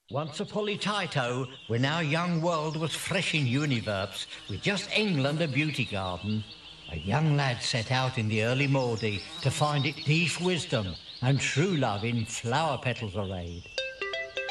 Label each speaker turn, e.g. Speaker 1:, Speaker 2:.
Speaker 1: Once upon a Tito, when our young world was fresh in universe, with just England a beauty garden, a young lad set out in the early Maudie to find it deep wisdom and true love in flower petals arrayed.